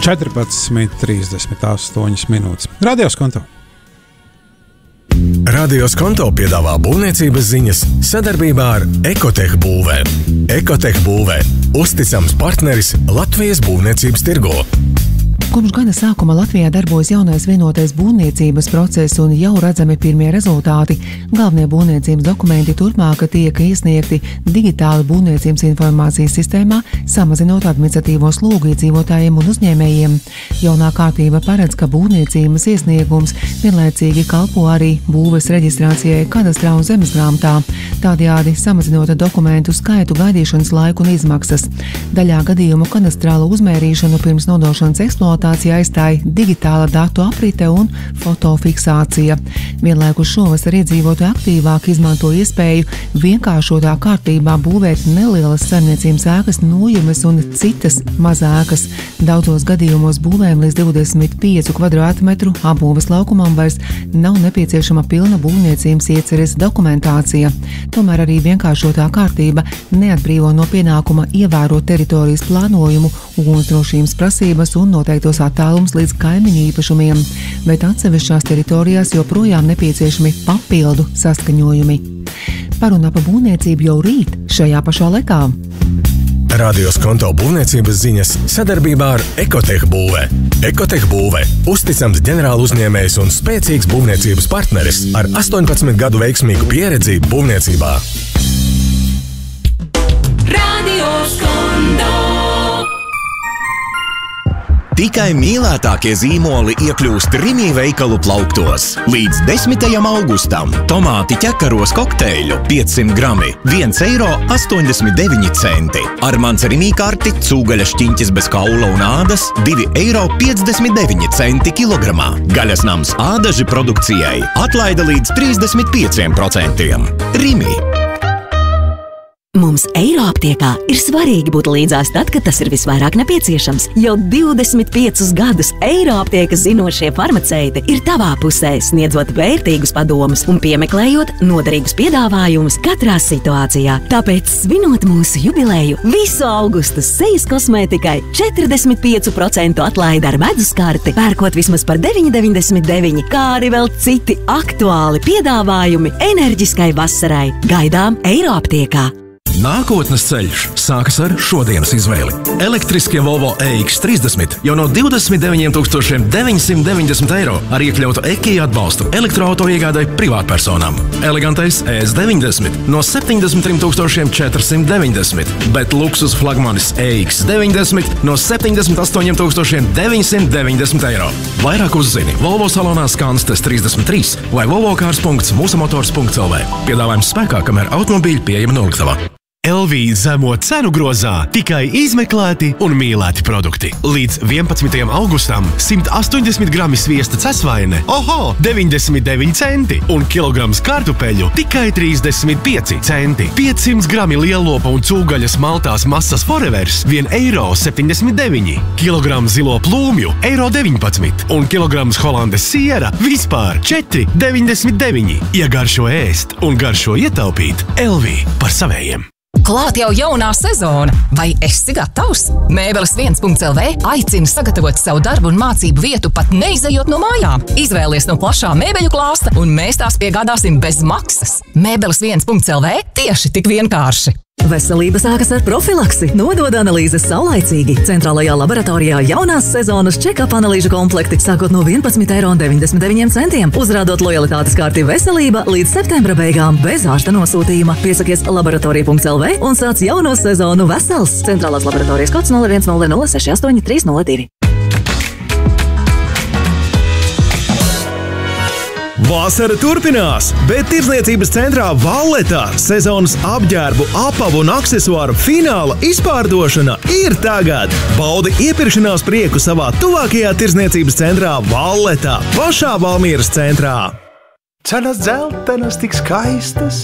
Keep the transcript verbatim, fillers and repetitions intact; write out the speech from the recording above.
četrpadsmit trīsdesmit astoņas minūtes. Radio Skonto. Radio Skonto piedāvā būvniecības ziņas sadarbībā ar Ekotech būvē. Ekotech būvē – uzticams partneris Latvijas būvniecības tirgo. Kopš gada sākuma Latvijā darbojas jaunais vienotais būvniecības process un jau redzami pirmie rezultāti. Galvenie būvniecības dokumenti turpmāk tiek iesniegti digitāli būvniecības informācijas sistēmā, samazinot administratīvo slogu iedzīvotājiem un uzņēmējiem. Jaunā kārtība paredz, ka būvniecības iesniegums vienlaicīgi kalpo arī būves reģistrācijai kadastrā un zemesgrāmatā, tādējādi samazinot dokumentu skaitu, gaidīšanas laiku un izmaksas. Daļā gadījumu kadastrālu uzmērīšanu pirms nodošanas eksploatācijā aizstāja digitāla datu aprite un fotofiksācija. Vienlaikus šovasar iedzīvotāji aktīvāk izmanto iespēju vienkāršotā kārtībā būvēt nelielas saimniecības ēkas, nojumes un citas mazākas. Daudzos gadījumos būvēm līdz divdesmit piecu kvadrātmetru apbūves laukumam vairs nav nepieciešama pilna būvniecības ieceres dokumentācija. Tomēr arī vienkāršotā kārtība neatbrīvo no pienākuma ievērot teritorijas plānojumu, ugunsdrošības prasības un noteiktos attālums līdz kaimiņu īpašumiem, bet atsevišķās teritorijās joprojām nepieciešami papildu saskaņojumi. Par un ap būvniecību jau rīt šajā pašā laikā. Radio Skonto būvniecības ziņas sadarbībā ar Ekotech būvē. Ekotech būvē – uzticams ģenerāla uzņēmējs un spēcīgs būvniecības partneris ar astoņpadsmit gadu veiksmīgu pieredzi būvniecībā. Radio Skonto. Tikai mīlētākie zīmoli iekļūst Rimi veikalu plauktos. Līdz desmitajam augustam tomāti ķekaros kokteļu piecsimt grami viens eiro astoņdesmit deviņi centi. Ar mans Rimi karti cūgaļas šķiņķis bez kaula un ādas divi eiro piecdesmit deviņi centi kilogramā. Gaļas nams ādaži produkcijai atlaida līdz trīsdesmit pieciem procentiem. Rimi. Mums Eiroaptiekā ir svarīgi būt līdzās tad, kad tas ir visvairāk nepieciešams. Jau divdesmit piecus gadus Eiroaptiekas zinošie farmaceiti ir tavā pusē, sniedzot vērtīgus padomus un piemeklējot noderīgus piedāvājumus katrā situācijā. Tāpēc, svinot mūsu jubileju, visu augustu sejas kosmētikai četrdesmit piecu procentu atlaide ar medus karti, pērkot vismaz par deviņi deviņdesmit deviņi, kā arī vēl citi aktuāli piedāvājumi enerģiskai vasarai. Gaidām Eiroaptiekā! Nākotnes ceļš sākas ar šodienas izvēli. Elektriskie Volvo E X trīsdesmit jau no divdesmit deviņiem tūkstošiem deviņsimt deviņdesmit eiro ar iekļautu EKI atbalstu elektroauto iegādai privātpersonām. Elegantais E S deviņdesmit no septiņdesmit trim tūkstošiem četrsimt deviņdesmit, bet luksus flagmanis E X deviņdesmit no septiņdesmit astoņiem tūkstošiem deviņsimt deviņdesmit eiro. Vairāk uzzini Volvo salonā Skanstes trīsdesmit trīs vai volvo cars punkts mūsamotors punkts l v. Piedāvājums spēkā, kamēr automobīļi pieejami noliktavā. L V zemo cenu grozā tikai izmeklēti un mīlēti produkti. Līdz vienpadsmitajam augustam simt astoņdesmit grami sviesta cesvaine, oho, deviņdesmit deviņi centi un kilograms kartupeļu tikai trīsdesmit pieci centi. piecsimt grami lielopa un cūgaļas maltās masas forevers viens eiro septiņdesmit deviņi. Kilograms zilo plūmju eiro deviņpadsmit un kilograms holandes siera vispār četri deviņdesmit deviņi. Ja garšo ēst un garšo ietaupīt, L V par savējiem. Klāt jau jaunā sezona. Vai esi gatavs? Mēbeles viens punkts l v aicina sagatavot savu darbu un mācību vietu pat neizejot no mājām. Izvēlies no plašā mēbeļu klāsta un mēs tās piegādāsim bez maksas. Mēbeles viens punkts l v tieši tik vienkārši. Veselība sākas ar profilaksi. Nodod analīzes saulaicīgi. Centrālajā laboratorijā jaunās sezonas check-up analīžu komplekti sākot no vienpadsmit eiro deviņdesmit deviņi centiem, uzrādot lojalitātes karti veselība līdz septembra beigām bez ārsta nosūtījuma. Piesakies laboratorija punkts l v un sāc jauno sezonu vesels. Centrālās laboratorijas kods nulle viens nulle nulle seši astoņi trīs nulle divi. Vasara turpinās, bet tirdzniecības centrā Valletā sezonas apģērbu, apavu un aksesuāru fināla izpārdošana ir tagad. Baudi iepirkšanās prieku savā tuvākajā tirdzniecības centrā Valletā, pašā Valmieras centrā. Cenas dzeltenas tik skaistas,